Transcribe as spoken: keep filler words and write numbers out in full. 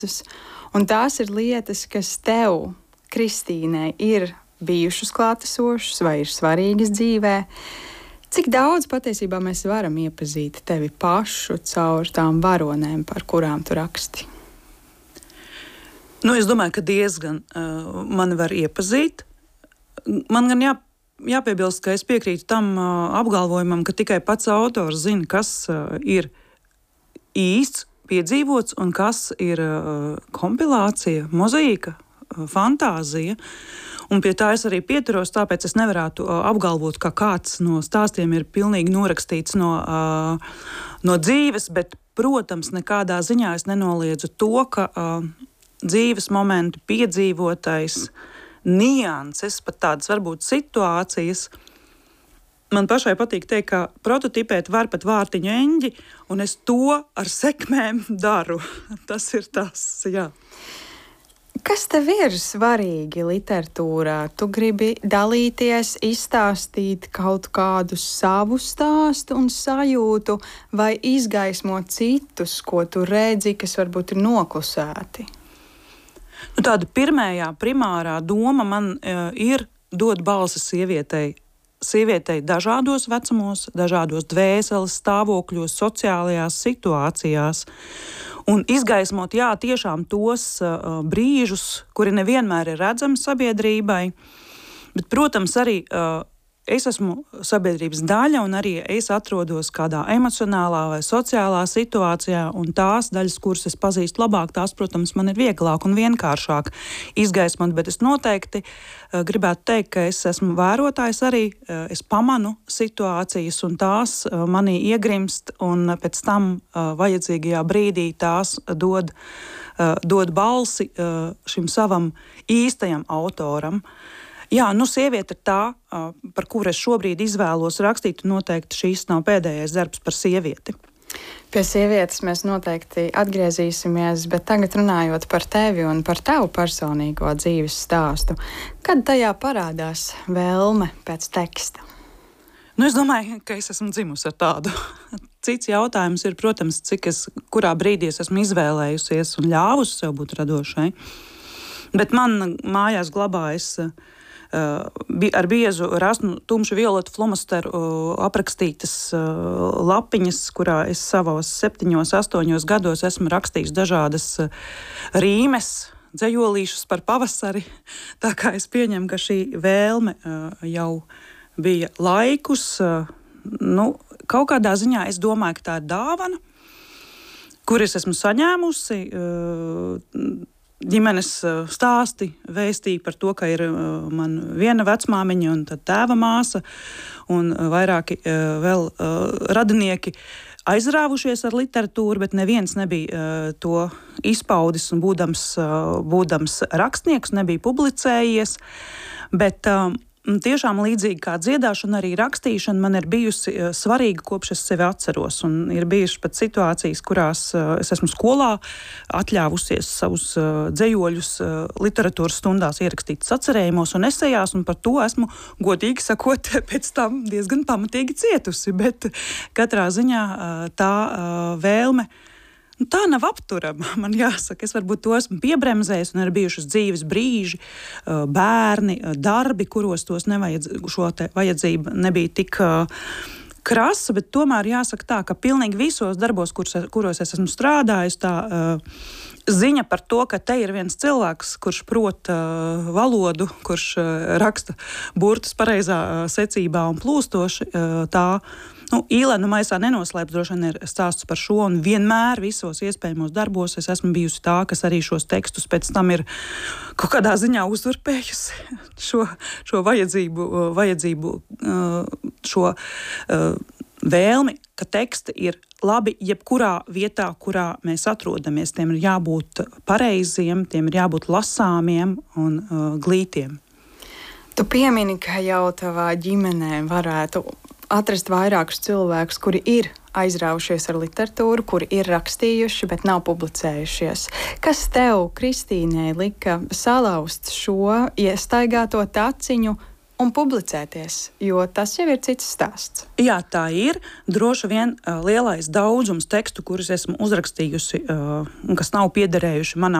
Un tās ir lietas, kas tev, Kristīnai, ir bijušas klātesošas vai ir svarīgas dzīvē. Cik daudz patiesībā mēs varam iepazīt tevi pašu caur tām varonēm, par kurām tu raksti? Nu, es domāju, ka diezgan uh, mani var iepazīt. Man gan jā, jāpiebilst, ka es piekrītu tam uh, apgalvojumam, ka tikai pats autors zina, kas uh, ir īsts, piedzīvots un kas ir uh, kompilācija, mozaīka, uh, fantāzija. Un pie tā es arī pieturos, tāpēc es nevarētu uh, apgalvot, ka kāds no stāstiem ir pilnīgi norakstīts no, uh, no dzīves, bet, protams, nekādā ziņā es nenoliedzu to, ka uh, dzīves momentu piedzīvotais nianses, pat tādas varbūt situācijas. Man pašai patīk teikt, ka prototipēt var pat vārtiņu eņģi, un es to ar sekmēm daru. Tas ir tas, jā. Kas tev ir svarīgi literatūrā? Tu gribi dalīties, izstāstīt kaut kādu savu stāstu un sajūtu, vai izgaismot citus, ko tu redzi, kas varbūt ir noklusēti? Nu, tāda pirmajā primārā doma man uh, ir dot balsi sievietei. Sievietei dažādos vecumos, dažādos dvēseles stāvokļos, sociālajās situācijās. Un izgaismot, jā, tiešām tos uh, brīžus, kuri nevienmēr ir redzami sabiedrībai. Bet, protams, arī uh, es esmu sabiedrības daļa, un arī es atrodos kādā emocionālā vai sociālā situācijā, un tās daļas, kuras es pazīstu labāk, tās, protams, man ir vieglāk un vienkāršāk izgaismot, bet es noteikti uh, gribētu teikt, ka es esmu vērotājs arī, uh, es pamanu situācijas, un tās uh, manī iegrimst, un pēc tam uh, vajadzīgajā brīdī tās dod, uh, dod balsi uh, šim savam īstajam autoram. Jā, nu, sieviete ir tā, par kuru es šobrīd izvēlos rakstīt, un noteikti šīs nav pēdējais darbs par sievieti. Pie sievietes mēs noteikti atgriezīsimies, bet tagad runājot par tevi un par tavu personīgo dzīves stāstu, kad tajā parādās vēlme pēc teksta? Nu, es domāju, ka es esmu dzimusi ar tādu. Cits jautājums ir, protams, cik es, kurā brīdī es esmu izvēlējusies un ļāvusi sev būt radošai. Bet man mājās glabājas Uh, ar biezu rasnu tumšu violetu flomasteru uh, aprakstītas uh, lapiņas, kurā es savos septiņos, astoņos gados esmu rakstījis dažādas uh, rīmes, dzejolīšus par pavasari. Tā kā es pieņemu, ka šī vēlme uh, jau bija laikus. Uh, nu, kaut kādā ziņā es domāju, ka tā ir dāvana, kur es esmu saņēmusi. Uh, Ģimenes stāsti vēstīja par to, ka ir man viena vecmāmiņa un tad tēva māsa un vairāki vēl radinieki aizrāvušies ar literatūru, bet neviens nebija to izpaudis un būdams, būdams rakstnieks, nebija publicējies. Bet tiešām līdzīgi kā dziedāšana, arī rakstīšana man ir bijusi svarīga, kopš es sevi atceros. Un ir bijušas pat situācijas, kurās es esmu skolā atļāvusies savus dzejoļus literatūras stundās ierakstīt sacerējumos un esejās, un par to esmu, godīgi sakot, pēc tam diezgan pamatīgi cietusi. Bet katrā ziņā tā vēlme, nu, tā nav apturama, man jāsaka. Es varbūt to esmu piebremzējis, un ir bijušas dzīves brīži, bērni, darbi, kuros tos nevajadz, šo te vajadzība nebija tik krasa, bet tomēr jāsaka tā, ka pilnīgi visos darbos, kuros, kuros es esmu strādājis, tā uh, ziņa par to, ka te ir viens cilvēks, kurš prot uh, valodu, kurš uh, raksta burtus pareizā uh, secībā un plūstoši, uh, tā Nu, īlenu maisā nenoslēpts, droši vien ir stāsts par šo, un vienmēr visos iespējamos darbos es esmu bijusi tā, kas arī šos tekstus pēc tam ir kaut kādā ziņā uzurpējusi šo, šo vajadzību, vajadzību, šo vēlmi, ka teksti ir labi jebkurā vietā, kurā mēs atrodamies. Tiem ir jābūt pareiziem, tiem ir jābūt lasāmiem un glītiem. Tu piemini, ka jau tavā ģimenē varētu atrast vairākus cilvēkus, kuri ir aizraujušies ar literatūru, kuri ir rakstījuši, bet nav publicējušies. Kas tev, Kristīnai, lika salauzt šo iestaigāto taciņu un publicēties, jo tas jau ir cits stāsts. Jā, tā ir. Droši vien uh, lielais daudzums tekstu, kurus esmu uzrakstījusi, uh, kas nav piederējuši manam